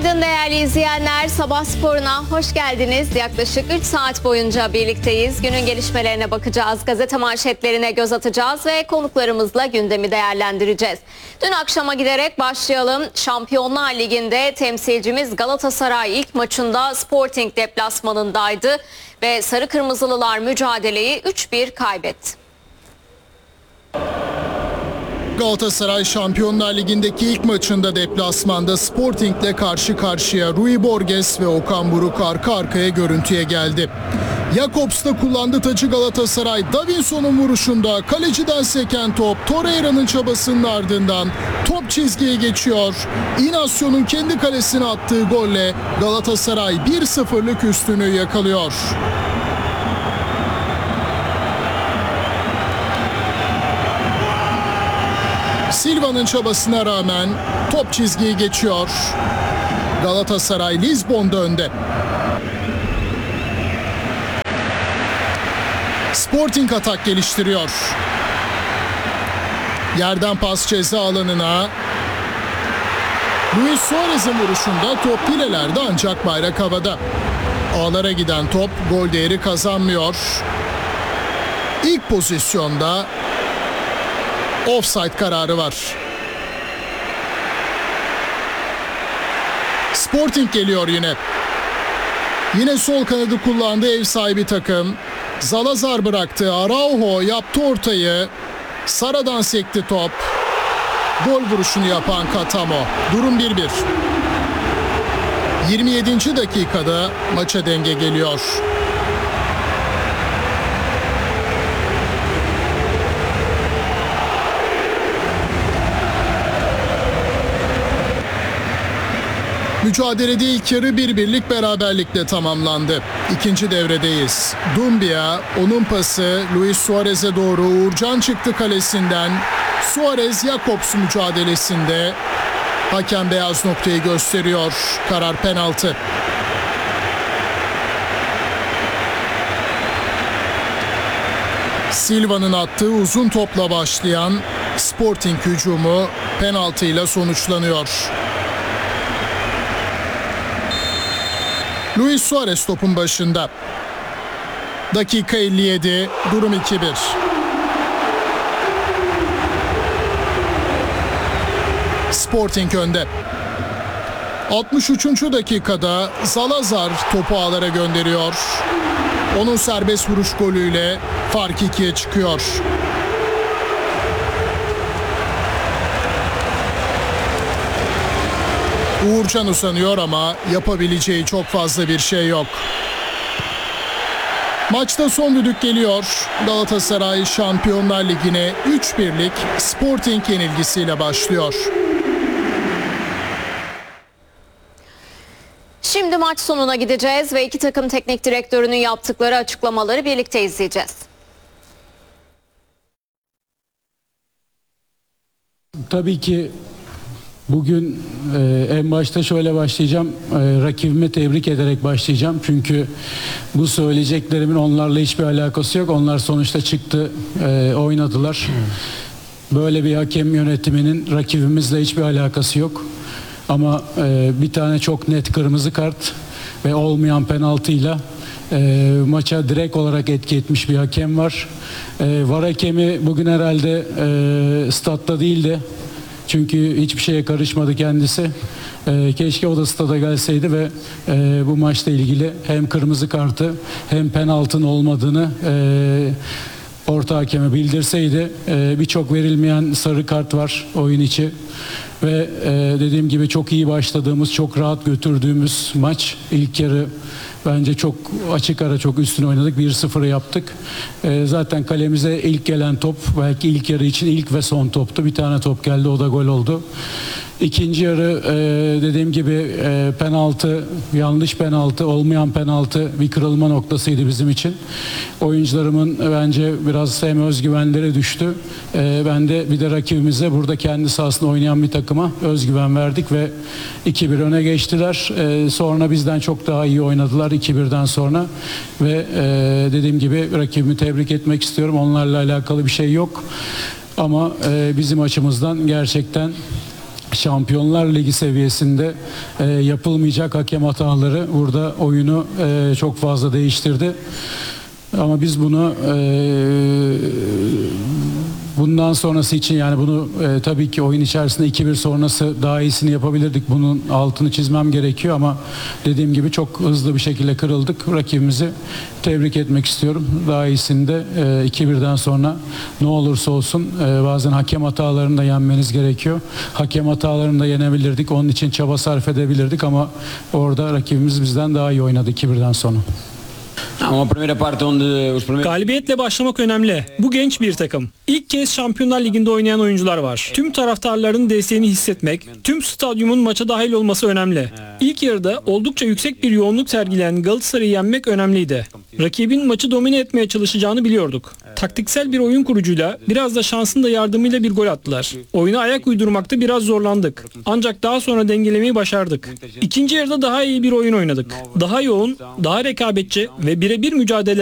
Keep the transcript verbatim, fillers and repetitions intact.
Günaydın değerli izleyenler. Sabah sporuna hoş geldiniz. Yaklaşık üç saat boyunca birlikteyiz. Günün gelişmelerine bakacağız. Gazete manşetlerine göz atacağız ve konuklarımızla gündemi değerlendireceğiz. Dün akşama giderek başlayalım. Şampiyonlar Ligi'nde temsilcimiz Galatasaray ilk maçında Sporting deplasmanındaydı ve Sarı Kırmızılılar mücadeleyi üç bir kaybetti. Galatasaray Şampiyonlar Ligi'ndeki ilk maçında deplasmanda Sporting'le karşı karşıya. Rui Borges ve Okan Buruk arka arkaya görüntüye geldi. Jakobs'ta kullandı tacı Galatasaray. Davinson'un vuruşunda kaleciden seken top Torreira'nın çabasının ardından top çizgiye geçiyor. Inaccio'nun kendi kalesine attığı golle Galatasaray bir sıfırlık üstünlüğü yakalıyor. Silva'nın çabasına rağmen top çizgiyi geçiyor. Galatasaray Lizbon'da önde. Sporting atak geliştiriyor. Yerden pas ceza alanına. Luis Suarez'in vuruşunda top filelerde ancak bayrak havada. Ağlara giden top gol değeri kazanmıyor. İlk pozisyonda offside kararı var. Sporting geliyor yine. Yine sol kanadı kullandı ev sahibi takım. Zalazar bıraktı. Araujo yaptı ortayı. Sara'dan sekti top. Gol vuruşunu yapan Katamo. Durum bir bir. yirmi yedinci dakikada maça denge geliyor. Mücadelede ilk yarı bir birlik beraberlikle tamamlandı. İkinci devredeyiz. Doumbia, onun pası Luis Suarez'e doğru. Uğurcan çıktı kalesinden. Suarez Jakobs mücadelesinde. Hakem beyaz noktayı gösteriyor. Karar penaltı. Silva'nın attığı uzun topla başlayan Sporting hücumu penaltıyla sonuçlanıyor. Luis Suarez topun başında. Dakika elli yedi, durum iki bir. Sporting önde. altmış üçüncü dakikada Zalazar topu ağlara gönderiyor. Onun serbest vuruş golüyle fark ikiye çıkıyor. Uğurcan uzanıyor ama yapabileceği çok fazla bir şey yok. Maçta son düdük geliyor. Galatasaray Şampiyonlar Ligi'ne üç birlik Sporting yenilgisiyle başlıyor. Şimdi maç sonuna gideceğiz ve iki takım teknik direktörünün yaptıkları açıklamaları birlikte izleyeceğiz. Tabii ki bugün e, en başta şöyle başlayacağım. E, rakibimi tebrik ederek başlayacağım. Çünkü bu söyleyeceklerimin onlarla hiçbir alakası yok. Onlar sonuçta çıktı, e, oynadılar. Böyle bir hakem yönetiminin rakibimizle hiçbir alakası yok. Ama e, bir tane çok net kırmızı kart ve olmayan penaltıyla e, maça direkt olarak etki etmiş bir hakem var. E, var hakemi bugün herhalde e, statta değildi. Çünkü hiçbir şeye karışmadı kendisi. Ee, keşke o da stada gelseydi ve e, bu maçla ilgili hem kırmızı kartı hem penaltının olmadığını e, orta hakeme bildirseydi. E, Birçok verilmeyen sarı kart var oyun içi. Ve e, dediğim gibi çok iyi başladığımız, çok rahat götürdüğümüz maç. İlk yarı bence çok açık ara çok üstün oynadık. bir sıfır yaptık. E, zaten kalemize ilk gelen top belki ilk yarı için ilk ve son toptu. Bir tane top geldi, o da gol oldu. İkinci yarı e, dediğim gibi e, penaltı, yanlış penaltı, olmayan penaltı bir kırılma noktasıydı bizim için. Oyuncularımın bence biraz hem özgüvenleri düştü. E, ben de bir de rakibimize burada kendi sahasında oynayan bir takıma özgüven verdik ve iki bir öne geçtiler. E, sonra bizden çok daha iyi oynadılar iki birden sonra ve e, dediğim gibi rakibimi tebrik etmek istiyorum. Onlarla alakalı bir şey yok. Ama e, bizim açımızdan gerçekten Şampiyonlar Ligi seviyesinde e, yapılmayacak hakem hataları burada oyunu e, çok fazla değiştirdi. Ama biz bunu e, bundan sonrası için, yani bunu e, tabii ki oyun içerisinde iki bir sonrası daha iyisini yapabilirdik. Bunun altını çizmem gerekiyor ama dediğim gibi çok hızlı bir şekilde kırıldık. Rakibimizi tebrik etmek istiyorum. Daha iyisini de e, iki birden sonra ne olursa olsun e, bazen hakem hatalarını da yenmeniz gerekiyor. Hakem hatalarını da yenebilirdik. Onun için çaba sarf edebilirdik ama orada rakibimiz bizden daha iyi oynadı iki birden sonra. Galibiyetle başlamak önemli. Bu genç bir takım. İlk kez Şampiyonlar Ligi'nde oynayan oyuncular var. Tüm taraftarların desteğini hissetmek, tüm stadyumun maça dahil olması önemli. İlk yarıda oldukça yüksek bir yoğunluk sergileyen Galatasaray'ı yenmek önemliydi. Rakibin maçı domine etmeye çalışacağını biliyorduk. Taktiksel bir oyun kurucuyla, biraz da şansın da yardımıyla bir gol attılar. Oyuna ayak uydurmakta biraz zorlandık. Ancak daha sonra dengelemeyi başardık. İkinci yarıda daha iyi bir oyun oynadık. Daha yoğun, daha rekabetçi ve birebir mücadele